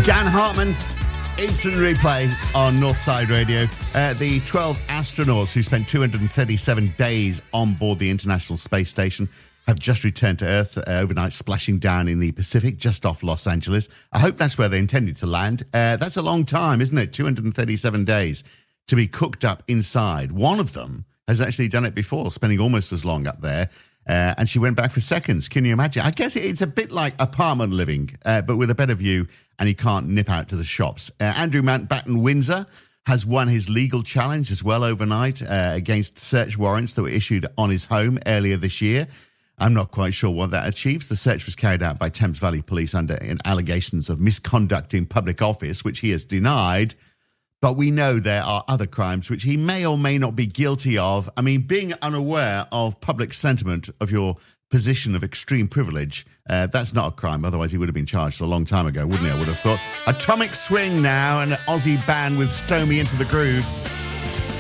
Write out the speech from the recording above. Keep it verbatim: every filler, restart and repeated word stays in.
Dan Hartman, instant replay on Northside Radio. Uh, the twelve astronauts who spent two hundred thirty-seven days on board the International Space Station have just returned to Earth uh, overnight, splashing down in the Pacific just off Los Angeles. I hope that's where they intended to land. Uh, that's a long time, isn't it? two hundred thirty-seven days to be cooked up inside. One of them has actually done it before, spending almost as long up there. Uh, and she went back for seconds. Can you imagine? I guess it's a bit like apartment living, uh, but with a better view, and you can't nip out to the shops. Uh, Andrew Mountbatten Windsor has won his legal challenge as well overnight uh, against search warrants that were issued on his home earlier this year. I'm not quite sure what that achieves. The search was carried out by Thames Valley Police under allegations of misconduct in public office, which he has denied. But we know there are other crimes which he may or may not be guilty of. I mean, being unaware of public sentiment of your position of extreme privilege, uh, that's not a crime. Otherwise, he would have been charged a long time ago, wouldn't he? I would have thought. Atomic Swing now, and an Aussie band with Stow Me Into the Groove.